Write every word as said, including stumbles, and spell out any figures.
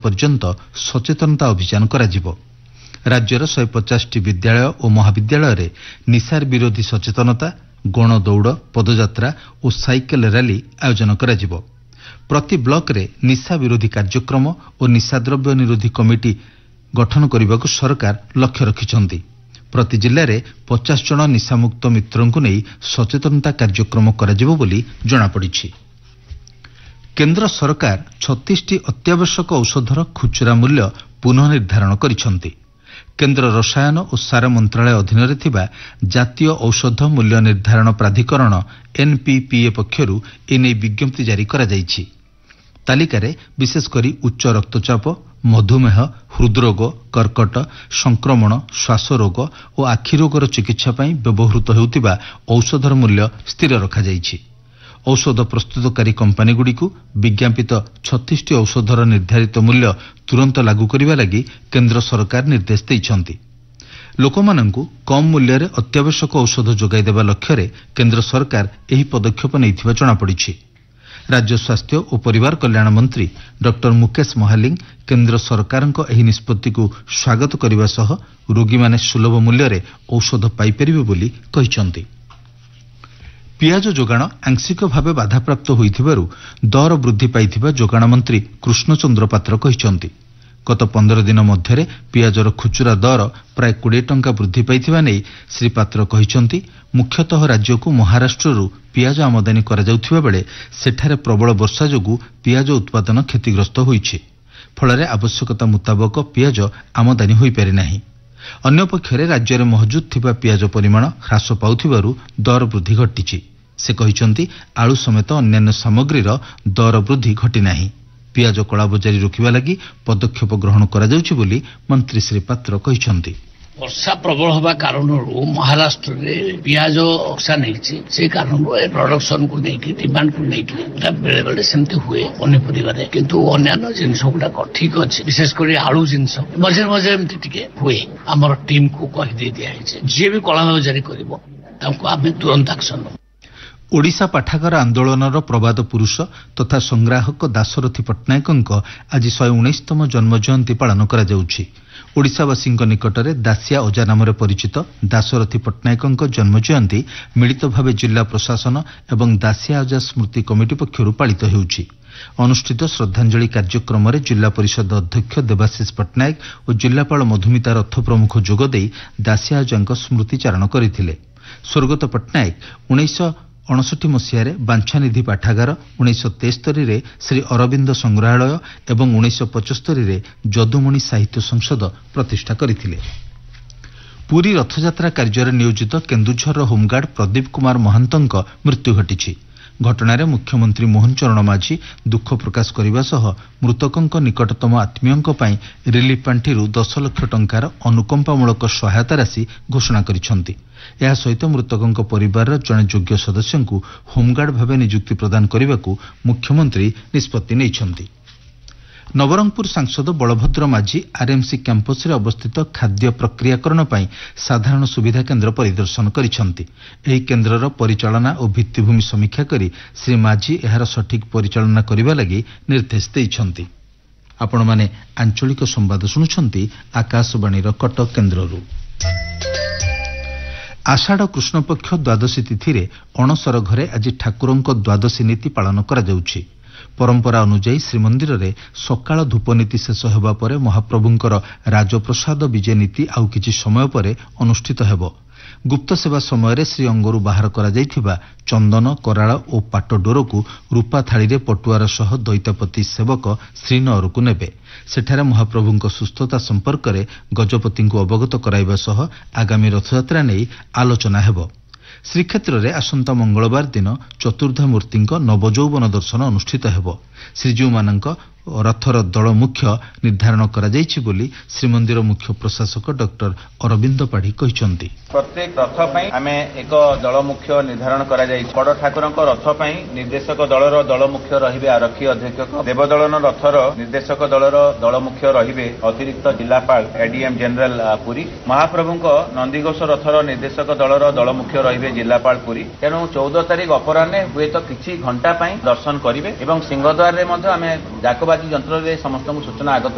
पर्यंत सचेतनता अभियान कराजिब। राज्यर शहे पचास टी विद्यालय और महाविद्यालय निसार विरोधी सचेतनता, गण दौड़, पदयात्रा और साइकेल रैली आयोजन कराजिब। प्रति ब्लॉक रे निशा विरोधी कार्यक्रम और निशाद्रव्य निरोधी कमिटी गठन करने को सरकार लक्ष्य रखिछंती। प्रति जिले में पचास जन निशामुक्त मित्रों को नहीं सचेतनता कार्यक्रम कराजिब बोली जनापड़ी। केंद्र सरकार छत्तीस टी अत्यावश्यक औषधर खुचरा मूल्य पुनः निर्धारण करिछंती। केंद्र रसायन और सार मंत्रालय अधीन थिबा जातीय औषध मूल्य निर्धारण प्राधिकरण एनपीपीए पक्षरु एने विज्ञप्ति जारी करा जायछि। तालिकारे विशेषकर उच्च रक्तचाप, मधुमेह, हृदरोग, कर्कट, संक्रमण, श्वासरोग और आखि रोगर चिकित्सा पई व्यवहृत हेउतिबा औषधर मूल्य स्थिर रखा जायछि। औषध प्रस्तुतकारी कंपनी गुड़िक विज्ञापित छत्तीस टी औषधर निर्धारित मूल्य तुरंत लागू करने लगी केंद्र सरकार निर्देश देइछंती। लोकमानंकु कम मूल्य रे अत्यावश्यक औषध जोगाई देबा लक्ष्य रे केंद्र सरकार एही पदक्षेप नैथिबा जणा पड़िछि। राज्य स्वास्थ्य और परिवार कल्याण मंत्री डॉक्टर मुकेश महालिंग केंद्र सरकारक एही निष्पत्ति को स्वागत करने सह रोगी माने सुलभ मूल्य रे औषध पाई परिबे बोली कहिछंती। पियाज जोगाण आंशिक भाव बाधाप्राप्त होइथिबारु दर वृद्धि पाइथिबा जोगाण मंत्री कृष्णचंद्र पात्र कहिछंती। गत पंद्रह दिन मध्यरे पियाजर खुचुरा दर प्राय बीस टंका वृद्धि पाइथिबा नै श्री पात्र कहिछंती। मुख्यतः राज्य को महाराष्ट्ररू पियाज आमदानी करा जाउथिबा बेले सेठारे प्रबल वर्षा जोगु पियाज उत्पादन क्षतिग्रस्त होइछि। फଳରେ आवश्यकता मुताबक पियाज आमदानी होई पारि नाही। अन्य पक्षरे राज्य में महजूद थिबा पियाज परिमाण ह्रास पाउथिबारु दर वृद्धि घटिछि। से कहिछंती आलू समेत अन्यान्य सामग्रीर दर वृद्धि घटी नाही। पियाज कलाबजारी रोकिबा लागि पदक्षेप ग्रहण करा जाउछि बोली मंत्री श्री पात्र कहिछंती। वर्षा प्रबल होगा कारण महाराष्ट्र में पियाज अक्सा नहीं से कारण प्रोडक्शन को लेकिन डिमांड को लेकिन बेले बेले सेमती हुए पनीपरिया किंतु अन्य जिनस गुड़ाक ठीक अच्छे विशेषकर आलू जिनस मझे मझे एमती टिके हुए आमर टीम को कही दिखाई जी भी कलाबजारी कर तुरंत एक्शन। ओडिशा पाठागार आंदोलनर प्रबाद पुरुष तथा संग्राहक दाशरथी पट्टनायक आज शहे उन्नीसतम जन्म जयंती पालन करा जाउछि। ओडिशावासी निकटरे दासिया अजा नाम परिचित दाशरथी पट्टनायक जन्म जयंती मिलित भाव जिला प्रशासन एवं दासिया अजा स्मृति कमिटी पक्षरु पालित हेउछि। अनुष्ठित श्रद्धांजलि कार्यक्रम में जिला परिषद अध्यक्ष देवाशीष पट्टनायक और जिलापाल मधुमिता रथ प्रमुख जोगदे दासिया अजा स्मृति चारण करथिले। स्वर्गत पट्टनायक उन्नीस अणसठी मसीह बांछानिधि पाठागार, उन्नीस तेस्तरी श्री अरविंद संग्रहालय एवं उन्नीस पचस्तरी जदुमणि साहित्य संसद प्रतिष्ठा करथिले। पुरी रथयात्रा कार्य नियोजित केन्दुझर होमगार्ड प्रदीप कुमार महांतंक मृत्यु घटिछि। घटनार मुख्यमंत्री मोहन चरण माझी दुख प्रकाश करने सह मृतकों निकटतम आत्मीयों पई रिलीफ पांठिरू दस लाख टंकार अनुकंपामूलक सहायता राशि घोषणा करिसेंती। यह सहित मृतकों परिवार जड़े योग्य सदस्य को होमगार्ड भाव नियुक्ति प्रदान करने को मुख्यमंत्री निष्पत्ति नैछंती। नवरंगपुर सांसद बलभद्र माझी आरएमसी कैंपस रे अवस्थित खाद्य प्रक्रियाकरण पई साधारण सुविधा केन्द्र परिदर्शन करिसेंती। एही केन्द्रर परिचालना और भित्तिभूमि समीक्षा करी श्री माझी एहार सठिक परिचालना करिबा लागि निर्देश दैछंती। आपण माने आंचलिक संवाद सुनुछंती आकाशवाणी रो कटक केन्द्ररू। आषाढ़ कृष्णपक्ष द्वादशी तिथि रे अणसर घरे आज ठाकुरंक द्वादशी नीति पालन करा जाउछि। परंपरा अनुଯାयी श्रीमंदिर रे सकाळ धूपनीति शेष हेबा परे महाप्रभुंकर राजप्रसाद विजय नीति आउ किछि समय परे अनुष्ठित हेबो। गुप्त सेवा समय श्री अंगरू बाहर करा जाइथिबा चंदन, कराळ और पाट डोर को रूपा थाली रे पटुआर सह दैत्यपति सेवक श्रीनगर को नेबे। सेठारे महाप्रभुंक सुस्थता संपर्क रे गजपति को अवगत कराइबा सह आगामी रथयात्रा नै आलोचना हेबो। श्रीक्षेत्र में आसंता मंगलवार दिन चतुर्धा मूर्ति नवजौवन दर्शन अनुष्ठित हेबो। श्रीजीव मानक रथर दल मुख्य निर्धारण करा जाइछि बोली श्रीमंदिर मुख्य प्रशासक डॉक्टर अरविंद पाढ़ी कहिसंती। प्रत्येक रथ पई आमे एक दल मुख्य निर्धारण करा जाइछि। बड़ ठाकुरक रथ पई निर्देशक दलर दल मुख्य रहिबे आरक्षी अधीक्षक, देवदलन रथर निर्देशक दलर दल मुख्य रहिबे अतिरिक्त जिलापाल ADM general Puri. महाप्रभुक Nandighosh rather निर्देशक दलर दल मुख्य रहिबे जिलापाल पुरी। तेणु चौदह तारिख अपराह्ने हुए तो किछि घंटा पई दर्शन करिवे एवं सिंहद्वार रे मध्य आमे जाकबाजी यंत्र रे समस्त सूचना आगत